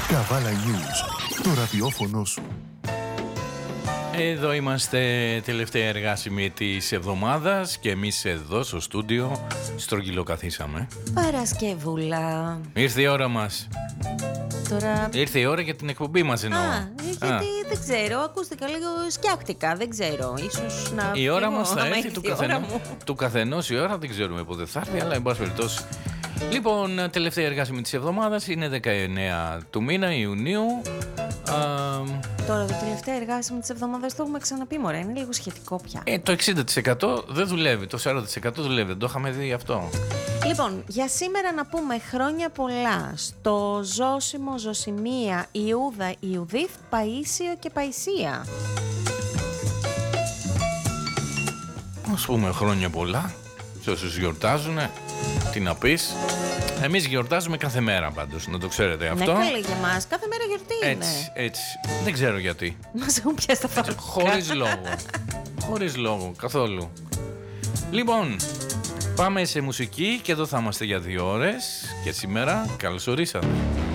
Καβάλα News, το ραδιόφωνο σου. Εδώ είμαστε, τελευταία εργάσιμη της εβδομάδας και εμείς εδώ στο στούντιο στρογγυλοκαθίσαμε. Παρασκευούλα. Ήρθε η ώρα μας. Τώρα... Ήρθε η ώρα για την εκπομπή μας εννοώ. Γιατί δεν ξέρω, ακούστηκα λίγο σκιάχτηκα, δεν ξέρω, ίσως να... Η ώρα μας θα έρθει του καθενός η ώρα, δεν ξέρουμε πότε θα έρθει, αλλά εν πάση περιπτώσει. Λοιπόν, τελευταία εργάσιμη της εβδομάδας είναι 19 του μήνα Ιουνίου. Τώρα το τελευταίο εργάσιμο της εβδομάδας το έχουμε ξαναπεί, μωρέ, είναι λίγο σχετικό πια. Το 60% δεν δουλεύει, το 40% δουλεύει, δεν το είχαμε δει αυτό. Λοιπόν, για σήμερα να πούμε χρόνια πολλά στο Ζώσιμο, Ζωσιμία, Ιούδα, Ιουδίθ, Παΐσιο και Παϊσία. Ας πούμε χρόνια πολλά σε όσους γιορτάζουνε, τι να πεις. Εμείς γιορτάζουμε κάθε μέρα πάντως, να το ξέρετε αυτό. Ναι, καλή για μας, κάθε μέρα γιορτή είναι. Έτσι, δεν ξέρω γιατί. Μας έχουν πιάσει τα φαρμακά. Χωρίς λόγο, καθόλου. Λοιπόν, πάμε σε μουσική και εδώ θα είμαστε για 2 ώρες. Και σήμερα καλώς ορίσατε.